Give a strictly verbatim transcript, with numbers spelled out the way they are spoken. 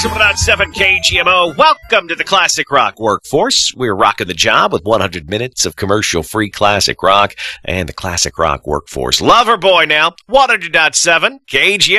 one oh seven K G M O. Welcome to the Classic Rock Workforce. We're rocking the job with one hundred minutes of commercial-free classic rock and the Classic Rock Workforce. Loverboy now, one hundred point seven K G M O.